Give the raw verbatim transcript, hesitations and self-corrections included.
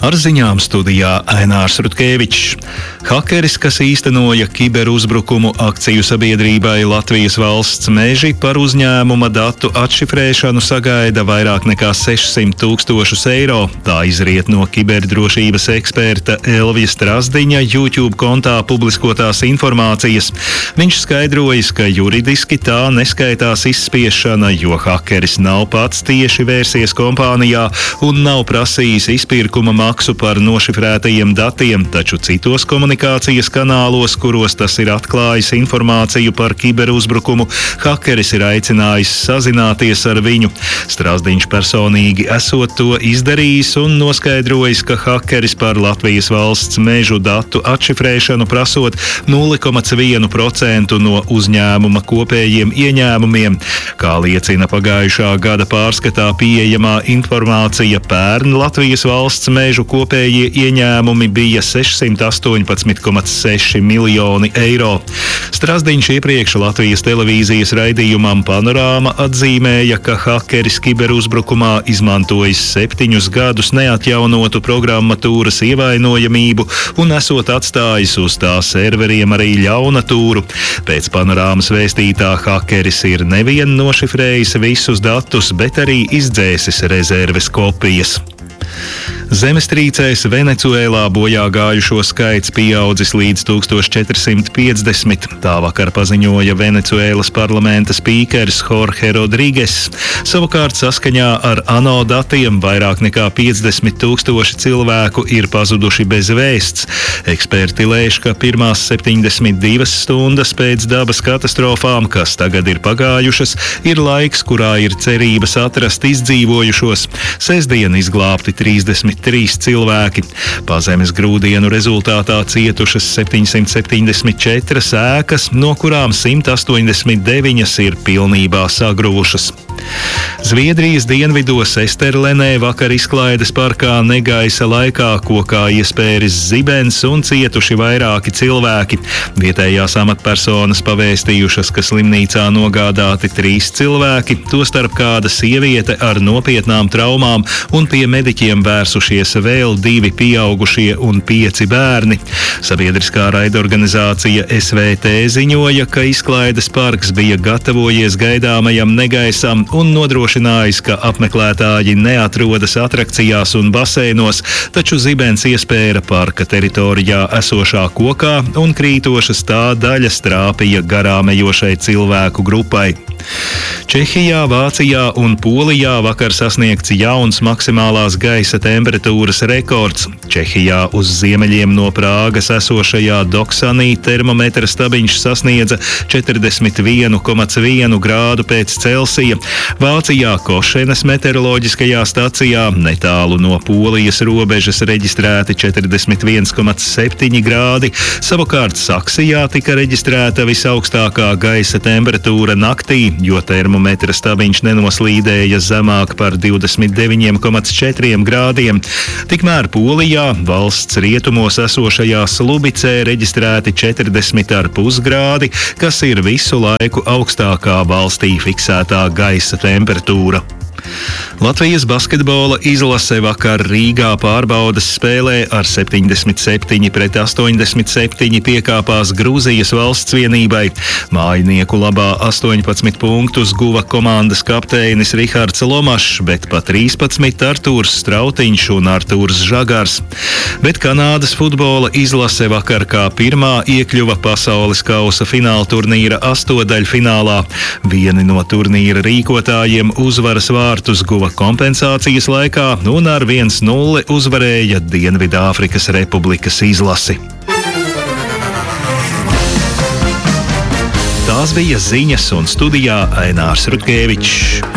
Ar ziņām studijā Ainārs Rutkevičs. Hakeris, kas īstenoja kiberuzbrukumu akciju sabiedrībai Latvijas valsts meži, par uzņēmuma datu atšifrēšanu sagaida vairāk nekā sešsimt tūkstošus eiro. Tā izriet no kiberdrošības eksperta Elvija Strazdiņa YouTube kontā publiskotās informācijas. Viņš skaidrojas, ka juridiski tā neskaitās izspiešana, jo hakeris nav pats tieši vērsies kompānijā un nav prasījis izpirkuma maksu par nošifrētajiem datiem, taču citos komunikācijas kanālos, kuros tas ir atklājis informāciju par kiberuzbrukumu, hakeris ir aicinājis sazināties ar viņu. Strazdiņš personīgi esot to izdarījis un noskaidrojis, ka hakeris par Latvijas valsts mežu datu atšifrēšanu prasot nulle komats vienu procentu no uzņēmuma kopējiem ieņēmumiem. Kā liecina pagājušā gada pārskatā pieejamā informācija, pērn Latvijas valsts mežu kopējie ieņēmumi bija sešsimt astoņpadsmit komats seši miljoni eiro. Strazdiņš iepriekš Latvijas televīzijas raidījumam Panorāma atzīmēja, ka hakeris kiberuzbrukumā izmantojis septiņus gadus neatjaunotu programmatūras ievainojamību un esot atstājis uz tā serveriem arī ļaunatūru. Pēc Panorāmas vēstītā hakeris ir nevien nošifrējis visus datus, bet arī izdzēsis rezerves kopijas. Zemestrīcēs Venecuēlā bojā gājušo skaits pieaudzis līdz tūkstoš četri simti piecdesmit. Tā vakar paziņoja Venecuēlas parlamenta spīkeris Jorge Rodrīges. Savukārt saskaņā ar ANO datiem vairāk nekā piecdesmit tūkstoši cilvēku ir pazuduši bez vēsts. Eksperti lēš, ka pirmās septiņdesmit divas stundas pēc dabas katastrofām, kas tagad ir pagājušas, ir laiks, kurā ir cerības atrast izdzīvojušos. Sestdien izglābti trīsdesmit trīs cilvēki. Pazemes grūdienu rezultātā cietušas septiņsimt septiņdesmit četras ēkas, no kurām simt astoņdesmit deviņas ir pilnībā sagruvušas. Zviedrijas dienvidos Esterlenē vakar izklaides parkā negaisa laikā kokā iespēris zibens un cietuši vairāki cilvēki. Vietējās amatpersonas pavēstījušas, ka slimnīcā nogādāti trīs cilvēki, tostarp kāda sieviete ar nopietnām traumām, un pie mediķiem vērsušies vēl divi pieaugušie un pieci bērni. Sabiedriskā raidorganizācija S V T ziņoja, ka izklaides parks bija gatavojies gaidāmajam negaisam un nodrošinājis, ka apmeklētāji neatrodas atrakcijās un baseinos, taču zibens iespēra parka teritorijā esošā kokā un krītošas tā daļas trāpīja garām ejošai cilvēku grupai. Čehijā, Vācijā un Polijā vakar sasniegts jauns maksimālās gaisa temperatūras rekords. Čehijā uz ziemeļiem no Prāgas esošajā Doksanī termometra stabiņš sasniedza četrdesmit vienu komats vienu grādu pēc Celsija. Vācijā Košenes meteoroloģiskajā stacijā netālu no Polijas robežas reģistrēti četrdesmit viens komats septiņi grādi, savukārt Saksijā tika reģistrēta visaugstākā gaisa temperatūra naktī, jo termometra stabiņš nenoslīdēja zemāk par divdesmit deviņiem komats četriem grādiem. Tikmēr Polijā, valsts rietumos esošajā Slubicē, reģistrēti četrdesmit ar pus grādi, kas ir visu laiku augstākā valstī fiksētā gaisa temperatūra. Latvijas basketbola izlase vakar Rīgā pārbaudas spēlē ar septiņdesmit septiņi pret astoņdesmit septiņi piekāpās Grūzijas valsts vienībai. Mājinieku labā astoņpadsmit punktus guva komandas kapteinis Rihards Lomašs, bet pa trīspadsmit Artūrs Strautiņš un Artūrs Žagars. Bet Kanādas futbola izlase vakar kā pirmā iekļuva pasaules kausa fināla turnīra astodaļfinālā. Vieni no turnīra rīkotājiem uzvaras vārtus guva kompensācijas laikā un ar viens nulle uzvarēja Dienvidāfrikas Republikas izlasi. Tās bija ziņas un studijā Ainārs Rutkevičs.